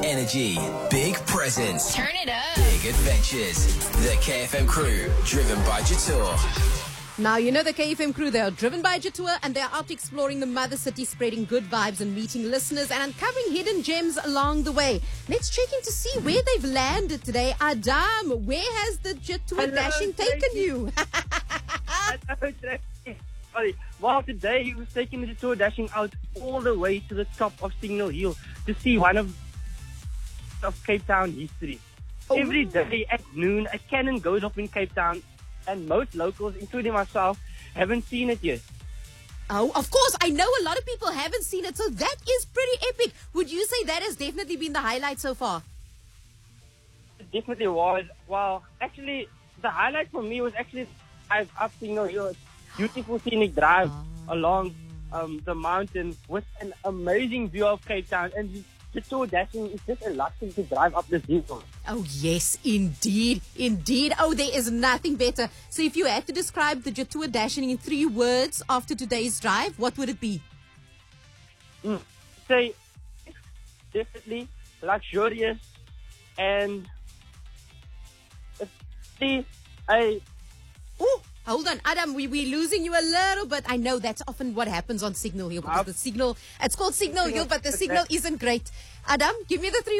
Energy, big presents, Turn it up. big adventures. The KFM crew, driven by Jator. Now, you know the KFM crew, they are driven by Jator and they are out exploring the mother city, spreading good vibes and meeting listeners and uncovering hidden gems along the way. Let's check in to see where they've landed today. Adam, where has the Jator dashing taken you? Sorry. Well, today he was taking the tour dashing out all the way to the top of Signal Hill to see one of Cape Town history. Every day at noon, a cannon goes off in Cape Town, and most locals, including myself, haven't seen it yet. Oh, of course. I know a lot of people haven't seen it, so that is pretty epic. Would you say that has definitely been the highlight so far? It definitely was. Well, actually, the highlight for me was actually drive up Signal Hill. It's beautiful scenic drive along the mountain with an amazing view of Cape Town, and the tour dashing is just a luxury to drive up this hill. Oh, yes, indeed. Indeed. Oh, there is nothing better. So if you had to describe the Jator dashing in 3 words after today's drive, what would it be? Say, definitely luxurious and Oh, hold on, Adam, we're losing you a little bit. I know that's often what happens on Signal Hill because the signal, it's called Signal Hill, but the signal isn't great. Adam, give me the 3